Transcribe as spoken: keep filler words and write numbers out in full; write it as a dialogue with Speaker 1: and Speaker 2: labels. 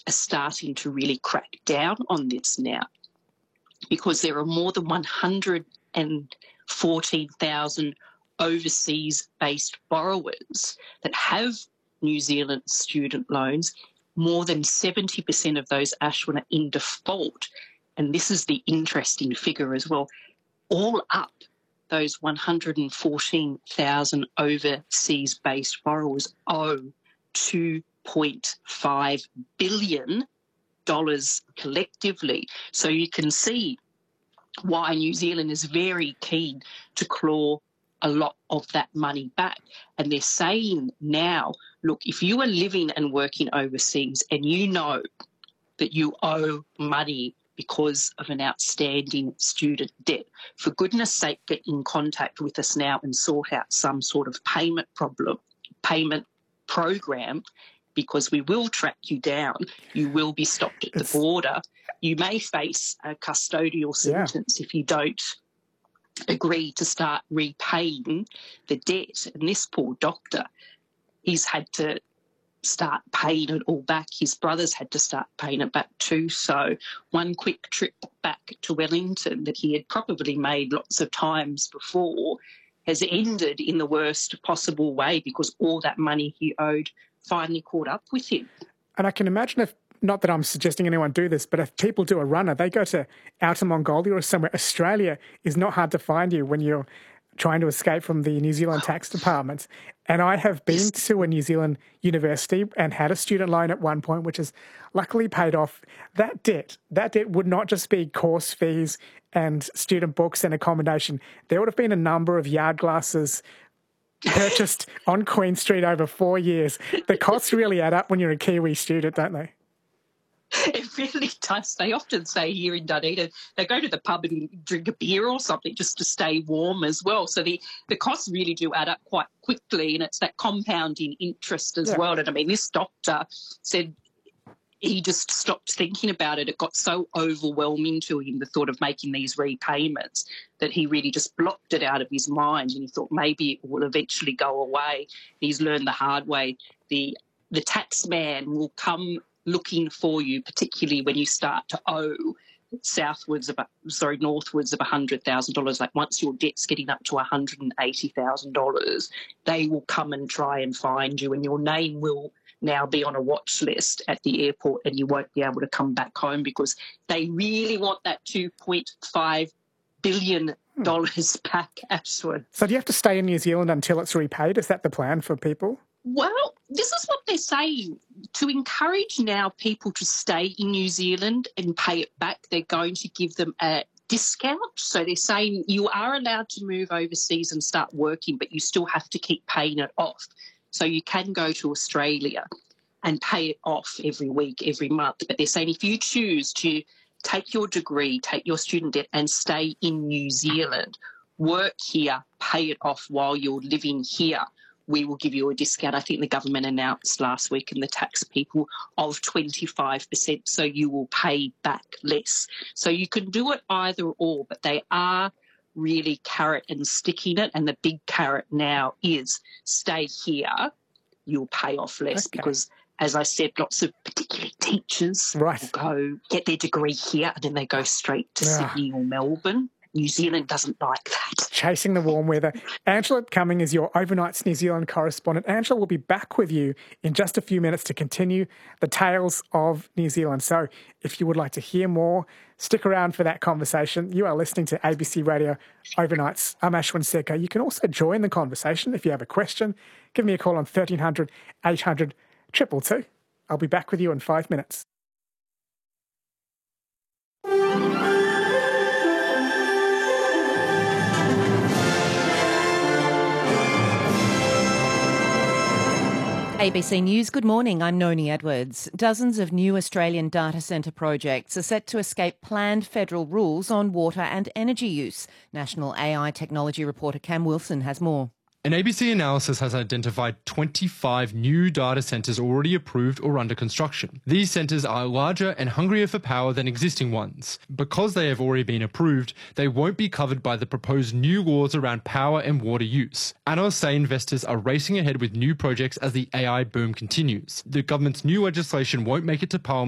Speaker 1: are starting to really crack down on this now, because there are more than one hundred fourteen thousand overseas-based borrowers that have New Zealand student loans. More than seventy percent of those, Ashwin, are in default. And this is the interesting figure as well. All up, those one hundred fourteen thousand overseas-based borrowers owe two point five billion dollars collectively. So you can see why New Zealand is very keen to claw a lot of that money back. And they're saying now, look, if you are living and working overseas and you know that you owe money because of an outstanding student debt, for goodness sake, get in contact with us now and sort out some sort of payment problem, payment program, because we will track you down. You will be stopped at the it's... border. You may face a custodial sentence yeah. if you don't agree to start repaying the debt. And this poor doctor, he's had to start paying it all back. His brothers had to start paying it back too. So one quick trip back to Wellington that he had probably made lots of times before has ended in the worst possible way, because all that money he owed finally caught up with him.
Speaker 2: And I can imagine if, not that I'm suggesting anyone do this, but if people do a runner, they go to Outer Mongolia or somewhere. Australia is not hard to find you when you're trying to escape from the New Zealand tax department. And I have been to a New Zealand university and had a student loan at one point, which has luckily paid off. That debt, that debt would not just be course fees and student books and accommodation. There would have been a number of yard glasses purchased on Queen Street over four years. The costs really add up when you're a Kiwi student, don't they?
Speaker 1: It really does. They often say here in Dunedin, they go to the pub and drink a beer or something just to stay warm as well. So the, the costs really do add up quite quickly, and it's that compounding interest as yeah. well. And I mean, this doctor said he just stopped thinking about it. It got so overwhelming to him, the thought of making these repayments, that he really just blocked it out of his mind, and he thought maybe it will eventually go away. He's learned the hard way. The, the tax man will come looking for you, particularly when you start to owe southwards of, sorry, northwards of one hundred thousand dollars. Like once your debt's getting up to one hundred eighty thousand dollars, they will come and try and find you, and your name will now be on a watch list at the airport, and you won't be able to come back home, because they really want that two point five billion dollars hmm. back, Ashwin.
Speaker 2: So do you have to stay in New Zealand until it's repaid? Is that the plan for people?
Speaker 1: Well, this is what they're saying. To encourage now people to stay in New Zealand and pay it back, they're going to give them a discount. So they're saying you are allowed to move overseas and start working, but you still have to keep paying it off. So you can go to Australia and pay it off every week, every month. But they're saying if you choose to take your degree, take your student debt and stay in New Zealand, work here, pay it off while you're living here, we will give you a discount. I think the government announced last week, and the tax people, of twenty-five percent, so you will pay back less. So you can do it either or, but they are really carrot and sticking it, and the big carrot now is stay here, you'll pay off less, okay. because, as I said, lots of particularly teachers
Speaker 2: right.
Speaker 1: will go get their degree here and then they go straight to
Speaker 2: yeah.
Speaker 1: Sydney or Melbourne. New Zealand doesn't like that.
Speaker 2: Chasing the warm weather. Angela Cumming is your Overnights New Zealand correspondent. Angela will be back with you in just a few minutes to continue the tales of New Zealand. So if you would like to hear more, stick around for that conversation. You are listening to A B C Radio Overnights. I'm Ashwin Sekar. You can also join the conversation if you have a question. Give me a call on thirteen hundred, eight hundred, two two two. I'll be back with you in five minutes.
Speaker 3: A B C News, good morning, I'm Noni Edwards. Dozens of new Australian data centre projects are set to escape planned federal rules on water and energy use. National A I technology reporter Cam Wilson has more.
Speaker 4: An A B C analysis has identified twenty-five new data centres already approved or under construction. These centres are larger and hungrier for power than existing ones. Because they have already been approved, they won't be covered by the proposed new laws around power and water use. Analysts say investors are racing ahead with new projects as the A I boom continues. The government's new legislation won't make it to Parliament